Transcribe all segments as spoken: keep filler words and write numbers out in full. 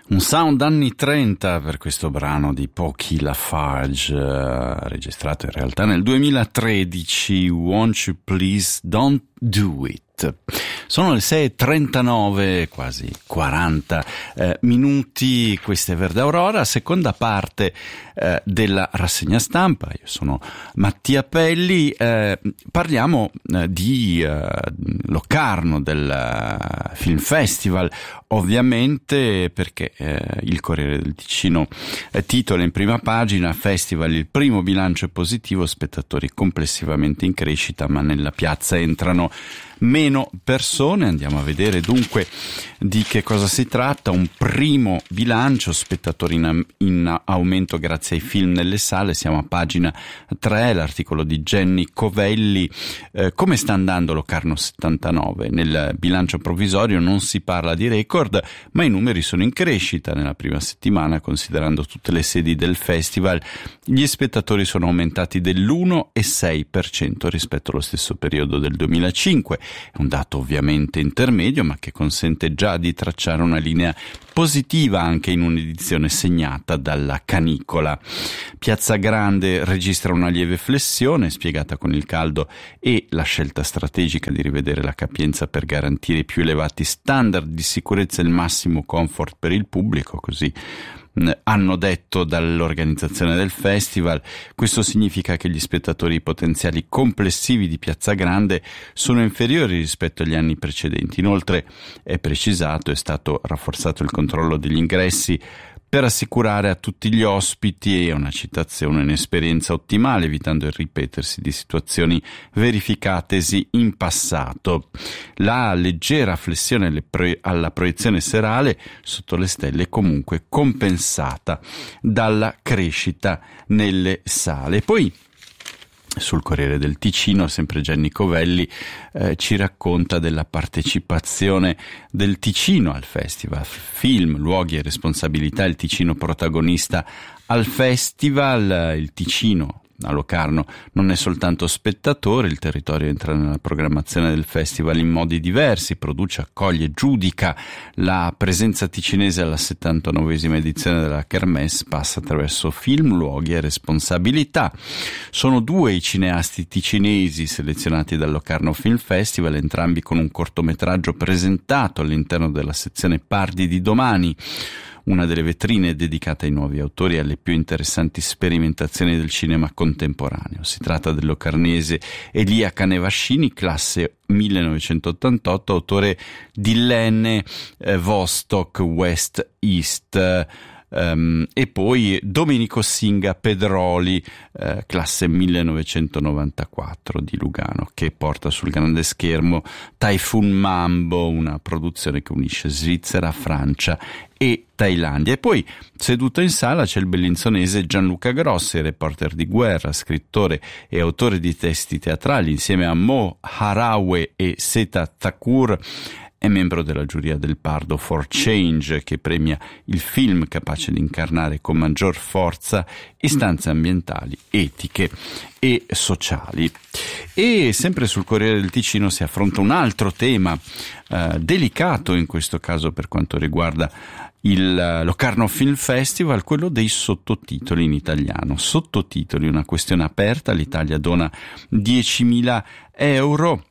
Un sound anni trenta per questo brano di Pocky Lafarge, uh, registrato in realtà nel duemilatredici, Won't You Please Don't Do It. Sono le sei e trentanove, quasi quaranta eh, minuti, questa è Verde Aurora, seconda parte eh, della rassegna stampa. Io sono Mattia Pelli, eh, parliamo eh, di eh, Locarno, del uh, Film Festival, ovviamente perché eh, il Corriere del Ticino eh, titola in prima pagina: Festival, il primo bilancio è positivo, spettatori complessivamente in crescita, ma nella piazza entrano meno persone. Andiamo a vedere dunque di che cosa si tratta. Un primo bilancio, spettatori in, in aumento grazie ai film nelle sale. Siamo a pagina tre, l'articolo di Jenny Covelli. Eh, come sta andando Locarno settantanove? Nel bilancio provvisorio non si parla di record, ma i numeri sono in crescita. Nella prima settimana, considerando tutte le sedi del festival, gli spettatori sono aumentati dell'uno virgola sei per cento rispetto allo stesso periodo del duemilacinque. È un dato ovviamente intermedio, ma che consente già di tracciare una linea positiva anche in un'edizione segnata dalla canicola. Piazza Grande registra una lieve flessione, spiegata con il caldo e la scelta strategica di rivedere la capienza per garantire i più elevati standard di sicurezza e il massimo comfort per il pubblico, così hanno detto dall'organizzazione del festival. Questo significa che gli spettatori potenziali complessivi di Piazza Grande sono inferiori rispetto agli anni precedenti. Inoltre è precisato, è stato rafforzato il controllo degli ingressi per assicurare a tutti gli ospiti, e una citazione, un'esperienza ottimale, evitando il ripetersi di situazioni verificatesi in passato. La leggera flessione alle pro- alla proiezione serale sotto le stelle è comunque compensata dalla crescita nelle sale. Poi sul Corriere del Ticino, sempre Jenny Covelli eh, ci racconta della partecipazione del Ticino al festival. Film, luoghi e responsabilità, il Ticino protagonista al festival. Il Ticino a Locarno non è soltanto spettatore, il territorio entra nella programmazione del festival in modi diversi, produce, accoglie, giudica. La presenza ticinese alla settantanovesima edizione della Kermesse passa attraverso film, luoghi e responsabilità. Sono due i cineasti ticinesi selezionati dal Locarno Film Festival, entrambi con un cortometraggio presentato all'interno della sezione Pardi di Domani, una delle vetrine dedicate ai nuovi autori e alle più interessanti sperimentazioni del cinema contemporaneo. Si tratta del locarnese Elia Canevascini, classe millenovecentottantotto, autore di Lene, eh, Vostok, West East, Um, e poi Domenico Singa Pedroli, eh, classe millenovecentonovantaquattro di Lugano, che porta sul grande schermo Typhoon Mambo, una produzione che unisce Svizzera, Francia e Thailandia. E poi seduto in sala c'è il bellinzonese Gianluca Grossi, reporter di guerra, scrittore e autore di testi teatrali. Insieme a Mo Harawe e Seta Thakur è membro della giuria del Pardo for Change, che premia il film capace di incarnare con maggior forza istanze ambientali, etiche e sociali. E sempre sul Corriere del Ticino si affronta un altro tema eh, delicato, in questo caso per quanto riguarda il Locarno Film Festival, quello dei sottotitoli in italiano. Sottotitoli, una questione aperta. L'Italia dona diecimila euro.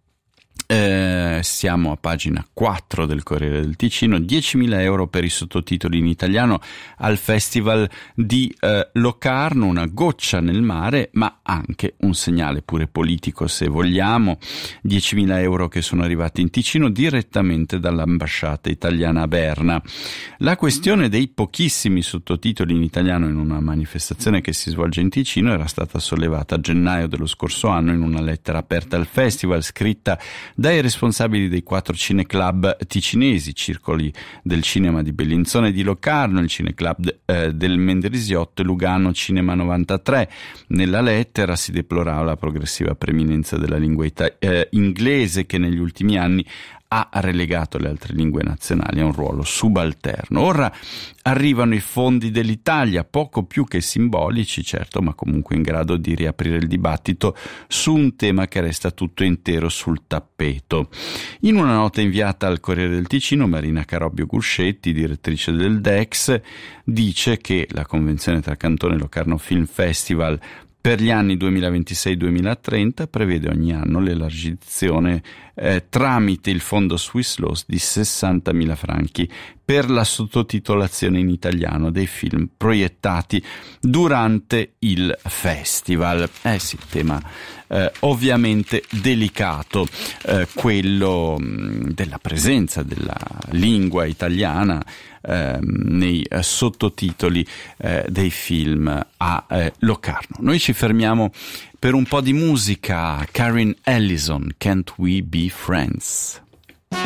Eh, siamo a pagina quattro del Corriere del Ticino. diecimila euro per i sottotitoli in italiano al Festival di eh, Locarno, una goccia nel mare, ma anche un segnale pure politico, se vogliamo. diecimila euro che sono arrivati in Ticino direttamente dall'ambasciata italiana a Berna. La questione dei pochissimi sottotitoli in italiano in una manifestazione che si svolge in Ticino era stata sollevata a gennaio dello scorso anno in una lettera aperta al festival, scritta dai responsabili dei quattro cineclub ticinesi, Circoli del Cinema di Bellinzona e di Locarno, il Cineclub eh, del Mendrisiotto e Lugano Cinema novantatré. Nella lettera si deplorava la progressiva preminenza della lingua ita- eh, inglese, che negli ultimi anni ha relegato le altre lingue nazionali a un ruolo subalterno. Ora arrivano i fondi dell'Italia, poco più che simbolici, certo, ma comunque in grado di riaprire il dibattito su un tema che resta tutto intero sul tappeto. In una nota inviata al Corriere del Ticino, Marina Carobbio Guscetti, direttrice del D E X, dice che la convenzione tra Cantone e Locarno Film Festival per gli anni duemilaventisei duemilatrenta prevede ogni anno l'elargizione eh, tramite il fondo Swiss Laws di sessantamila franchi per la sottotitolazione in italiano dei film proiettati durante il festival. Eh sì, tema eh, ovviamente delicato, eh, quello mh, della presenza della lingua italiana eh, nei eh, sottotitoli eh, dei film a eh, Locarno. Noi ci fermiamo per un po' di musica. Karen Ellison, Can't We Be Friends?